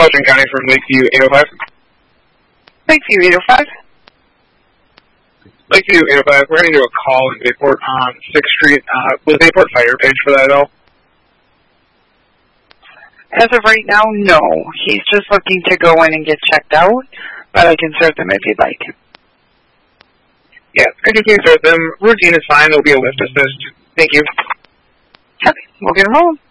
Western County from Lakeview 805. Lakeview 805. Lakeview 805, we're going to do a call in Bayport on 6th Street. Was Bayport Fire page for that at all? As of right now, no. He's just looking to go in and get checked out, but I can start them if you'd like. Yeah, I can start them. Routine is fine. There'll be a lift assist. Thank you. Okay, we'll get them rolling.